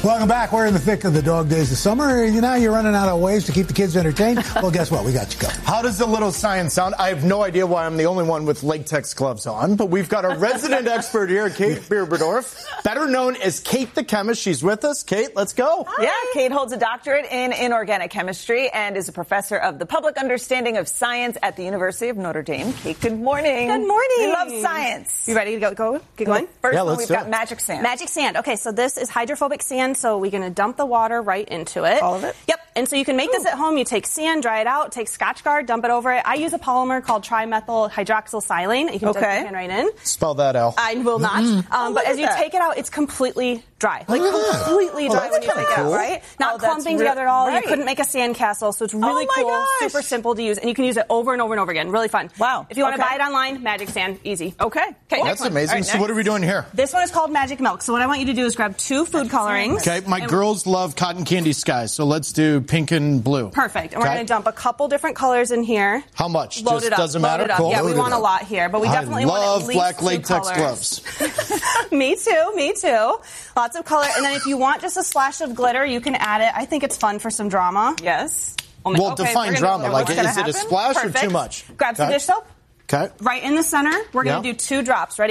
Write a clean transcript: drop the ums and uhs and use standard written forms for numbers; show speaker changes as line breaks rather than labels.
Welcome back. We're in the thick of the dog days of summer. You're running out of ways to keep the kids entertained. Well, guess what? We got you covered.
How does a little science sound? I have no idea why I'm the only one with latex gloves on, but we've got a resident expert here, Kate Berberdorf, better known as Kate the Chemist. She's with us. Kate, let's go.
Hi. Yeah, Kate holds a doctorate in inorganic chemistry and is a professor of the public understanding of science at the University of Notre Dame. Kate, good morning.
Good morning.
We love science.
You ready to go? Get going?
First one, we've got magic sand.
Magic sand. Okay, so this is hydrophobic sand, so we're going to dump the water right into it.
All of it?
Yep. And so you can make this at home. You take sand, dry it out, take Scotchgard, dump it over it. I use a polymer called trimethyl hydroxysilane. You can dump your hand right in.
Spell that out.
I will not. But as you take it out, it's completely dry. Like completely dry when you take it out, right? Not clumping together at all. Right. You couldn't make a sandcastle, so it's really cool, super simple to use, and you can use it over and over and over again. Really fun.
Wow.
If you want to buy it online, magic sand, easy.
Okay.
That's amazing. Right, so what are we doing here?
This one is called Magic Milk. So what I want you to do is grab 2 food colorings.
Okay, my girls love cotton candy skies, so let's do pink and blue.
Perfect. And we're going to dump a couple different colors in here.
How much?
Load
Just
it up.
doesn't matter? Cool.
Yeah, we want a lot here, but we definitely want at least 2
black latex
colors.
gloves.
Me too. Lots of color. And then if you want just a splash of glitter, you can add it. I think it's fun for some drama.
Yes.
Well, define drama. Like, is it a splash or too much?
Grab some dish soap.
Okay.
Right in the center, we're going to do 2 drops. Ready?